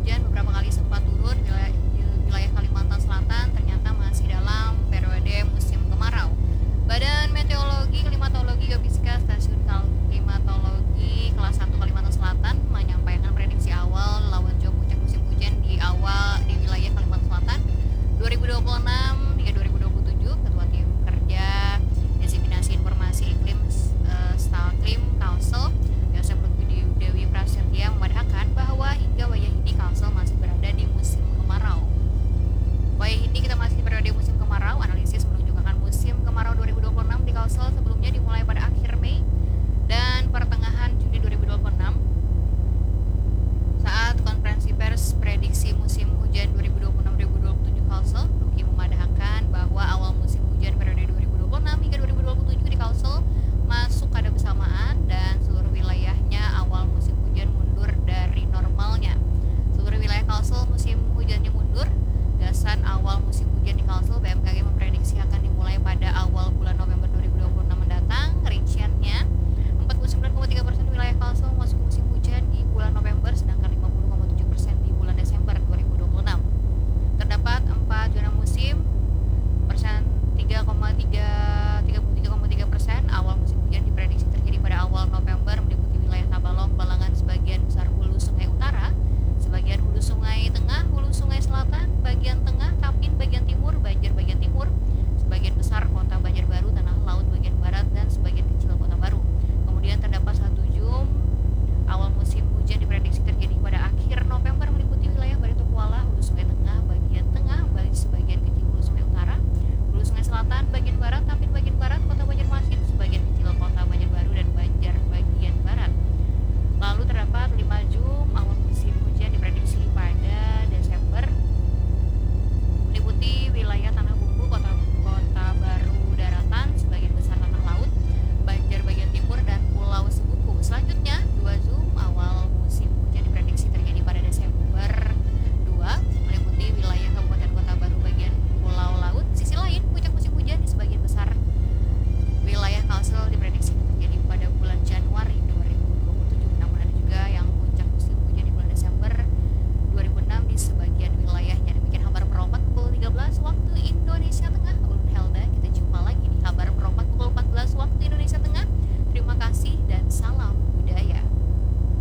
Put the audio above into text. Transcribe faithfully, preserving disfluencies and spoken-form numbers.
hujan beberapa kali sempat turun wilayah, di wilayah Kalimantan Selatan ternyata masih dalam periode musim kemarau. Badan Meteorologi, Klimatologi, Geofisika Stasiun Klimatologi kelas satu Kalimantan Selatan menyampaikan prediksi awal lawan jauh puncak musim hujan di awal di wilayah Kalimantan Selatan dua ribu dua puluh enam hingga dua ribu dua puluh tujuh. Ketua Tim Kerja Diseminasi Informasi Iklim uh, Stalklim Kalsel Yosef Lutfi Dewi Prasetya memadahakan bahwa hingga Wayahini Kalsel masih berada di musim kemarau. Wayahini kita masih berada di musim kemarau. Analisis menunjukkan musim kemarau dua ribu dua puluh enam di Kalsel sebelumnya dimulai pada akhir Mei dan pertengahan Juni dua ribu dua puluh enam. Saat konferensi pers prediksi musim hujan dua ribu dua puluh enam dua ribu dua puluh tujuh Kalsel, Luki memadahkan bahwa awal musim hujan periode dua ribu dua puluh enam hingga dua ribu dua puluh tujuh di Kalsel masuk pada bersamaan dan seluruh wilayahnya awal musim hujan mundur dari normalnya. Seluruh wilayah Kalsel musim hujannya mundur. Gasan awal musim hujan di Kalsel, B M K G memprediksi akan dimulai pada awal bulan November dua ribu dua puluh enam mendatang. Rinciannya, empat puluh sembilan koma tiga persen wilayah Kalsel masuk musim hujan di bulan November, sedangkan lima puluh koma tujuh persen di bulan Desember dua ribu dua puluh enam. Terdapat empat zona musim, persen tiga koma tiga